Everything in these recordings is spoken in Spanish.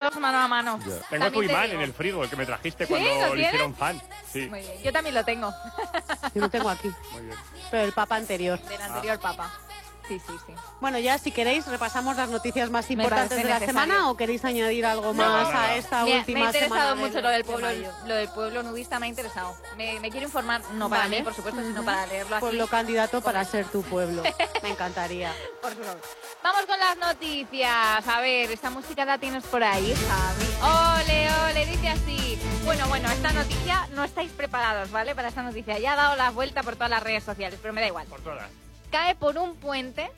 verlos mano a mano. Tengo tu imán en el frigo, el que me trajiste cuando le hicieron fan. Sí. Muy bien, yo también lo tengo. Yo lo tengo aquí. Muy bien. Pero el Papa anterior. Del anterior Papa. Sí. Bueno, ya si queréis repasamos las noticias más Me importantes parece de la necesario. semana o queréis añadir algo más a esta Me ha última semana. interesado mucho de- lo del pueblo, de mayo. lo del pueblo nudista me ha interesado. Me quiero informar, no para Vale. mí, por supuesto, sino para leerlo aquí. Pueblo candidato para ser tu pueblo. Me encantaría. Por favor. Vamos con las noticias. A ver, esta música la tienes por ahí, Javi. Ole, dice así. Bueno, esta noticia, no estáis preparados, ¿vale? Para esta noticia. Ya ha dado la vuelta por todas las redes sociales, pero me da igual. Por todas. Cae por un puente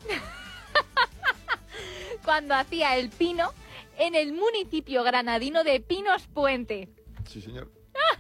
cuando hacía el pino en el municipio granadino de Pinos Puente. Sí, señor.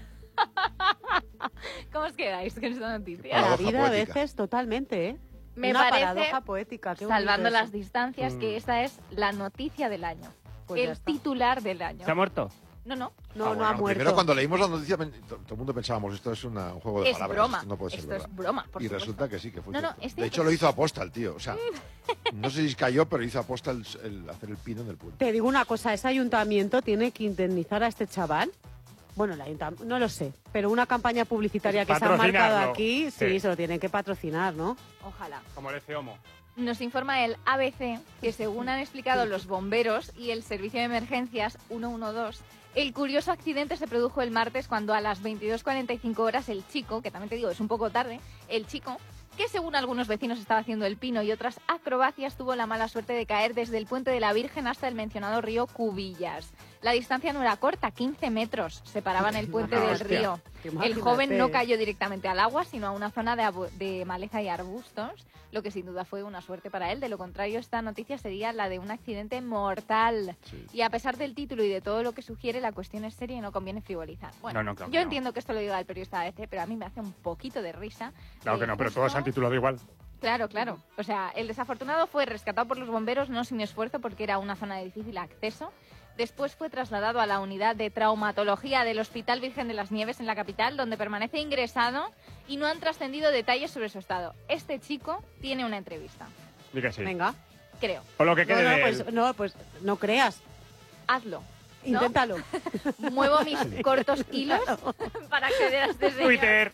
¿Cómo os quedáis con esta noticia? La Paradoja vida a poética. veces, totalmente, ¿eh? Me Una parece, paradoja poética. Qué salvando bonito las eso. distancias, que esta es la noticia del año. Pues ya el está. titular del año. ¿Se ha muerto? No. No, Ah, no ha bueno, muerto. Primero, cuando leímos la noticia, todo el mundo pensábamos, esto es un juego de Es palabras. broma. Esto no puede ser Esto verdad. es broma, por Y supuesto. resulta que sí, que fue No, cierto. es De cierto. hecho, lo hizo aposta el tío. O sea, no sé si cayó, pero hizo aposta el hacer el pino en el puente. Te digo una cosa, ese ayuntamiento tiene que indemnizar a este chaval. Bueno, el ayuntamiento, no lo sé, pero una campaña publicitaria que se ha marcado Patrocinarlo. aquí, Sí. se lo tienen que patrocinar, ¿no? Ojalá. Como le Homo. Nos informa el ABC que, según han explicado los bomberos y el servicio de emergencias 112, el curioso accidente se produjo el martes cuando a las 22:45 horas el chico, que también te digo es un poco tarde, el chico, que según algunos vecinos estaba haciendo el pino y otras acrobacias, tuvo la mala suerte de caer desde el puente de la Virgen hasta el mencionado río Cubillas. La distancia no era corta, 15 metros separaban el puente Ah, del hostia. río. El Imagínate. joven no cayó directamente al agua, sino a una zona de maleza y arbustos, lo que sin duda fue una suerte para él. De lo contrario, esta noticia sería la de un accidente mortal. Sí. Y a pesar del título y de todo lo que sugiere, la cuestión es seria y no conviene frivolizar. Bueno, No, claro que yo no. entiendo que esto lo diga el periodista ABC, pero a mí me hace un poquito de risa. Claro que no, pero justo- todos han titulado igual. Claro. O sea, el desafortunado fue rescatado por los bomberos, no sin esfuerzo, porque era una zona de difícil acceso. Después fue trasladado a la unidad de traumatología del Hospital Virgen de las Nieves en la capital, donde permanece ingresado y no han trascendido detalles sobre su estado. Este chico tiene una entrevista, Di que sí. Venga. creo. O lo que quede de él. Pues no creas. Hazlo. ¿no? Inténtalo. Muevo mis cortos hilos para acceder a este señor. Twitter.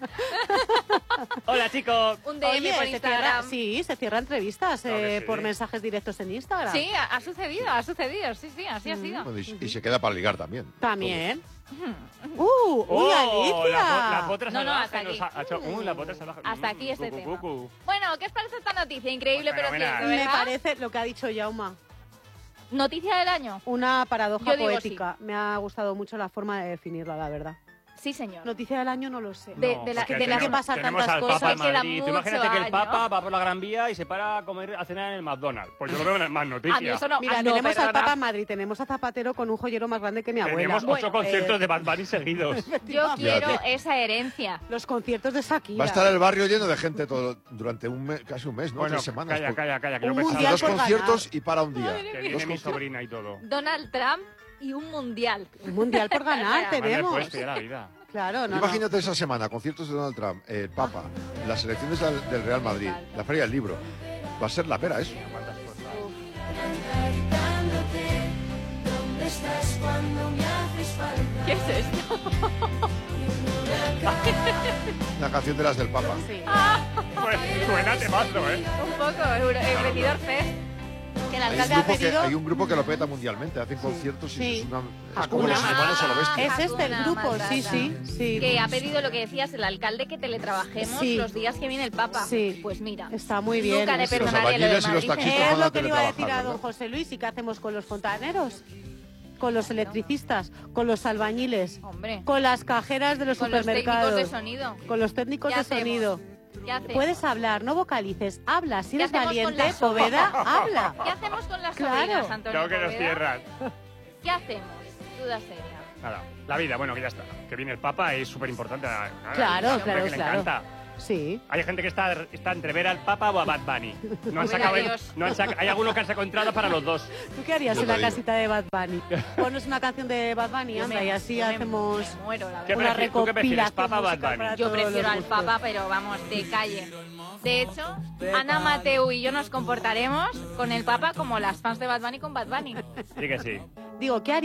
Hola, chicos. Un DM Oye, por se Instagram. se cierra entrevistas Claro que sí. por mensajes directos en Instagram. Sí, ha sucedido, sí, así ha sido. Bueno, y se queda para ligar también. También. ¡Uy, Oh, Alicia! la potra No, salvaje hasta nos aquí. ha hecho... la potra salvaje. Hasta aquí este Cucu, tema. cucu. Bueno, ¿qué os parece esta noticia? Increíble, Pues pero fenomenal. cierto, Me ¿verdad? parece lo que ha dicho Jauma. Noticia del año. Una paradoja Yo digo poética. Me ha gustado mucho la forma de definirla, la verdad. Sí, señor. Noticia del año no lo sé. De- No, de la- porque que tenía que pasar tenemos tantas al cosas. Papa en Queda Madrid. Tú imagínate mucho que el año. Papa va por la Gran Vía y se para a cenar en el McDonald's. Pues yo lo veo en más A mí noticias. eso no. Mira, no, tenemos al perdona. Papa en Madrid, tenemos a Zapatero con un joyero más grande que mi abuela. Tenemos 8 Bueno, conciertos de Bad Bunny seguidos. Yo quiero Fíjate. esa herencia. Los conciertos de Shakira. Va a estar el barrio lleno de gente durante casi un mes, ¿no? Bueno, 3 semanas. calla, que yo Un pensaba... mundial Dos por conciertos ganar. y para un día. Madre Que mía. viene Dos mi conciertos. sobrina y todo. Donald Trump y un mundial. Un mundial por ganar Madre tenemos. Pues que ya la vida. Claro, no, Imagínate esa semana, conciertos de Donald Trump, el Papa, las elecciones del Real Madrid, la Feria del Libro. Va a ser la pera eso. ¿Qué es esto? Una canción de las del Papa. Sí. Pues suena temazo, ¿eh? Un poco, el Benidorm Fest. Que el Hay un, alcalde ha grupo pedido... hay un grupo que lo peta mundialmente, hacen conciertos Sí. y es Ah, como una- los hermanos a lo bestia. Es este el Hakuna grupo, Matata. sí. Que ha pedido lo que decías, el alcalde, que teletrabajemos Sí. los días que viene el Papa. Sí. Pues mira, Está muy bien. nunca le eso. Los perdonaría lo de albañiles y los Madrid. taxistas Es van a lo que le iba a decir a teletrabajar, don ¿verdad? José Luis. ¿Y qué hacemos con los fontaneros? Con los electricistas, con los albañiles, Hombre, con las cajeras de los con los supermercados, técnicos de sonido. con los técnicos ¿Qué de hacemos? sonido. ¿Qué hacemos? Puedes hablar, no vocalices, habla. Si ¿Qué eres hacemos con valiente, las sopas? Poveda, habla. ¿Qué hacemos con las Claro. sobrinas, Antonio Creo que nos Poveda? cierran. ¿Qué hacemos? Duda seria. Nada, la vida, bueno, que ya está. Que viene el Papa es súper importante. Claro, que le claro. encanta. Sí. Hay gente que está entre ver al Papa o a Bad Bunny. No han Ver a sacado, Dios. hay algunos que han sacado entrada para los dos. ¿Tú qué harías Yo en te la digo. casita de Bad Bunny? Ponos una canción de Bad Bunny, anda, y así hacemos Me muero, la ¿Qué verdad. una ¿Tú qué prefieres, recopilación Papa o Bad musical Bunny? para Yo todos prefiero los al gustos. Papa, pero vamos, de calle. De hecho, Ana Mateu y yo nos comportaremos con el Papa como las fans de Bad Bunny con Bad Bunny. Sí que sí. Digo, ¿qué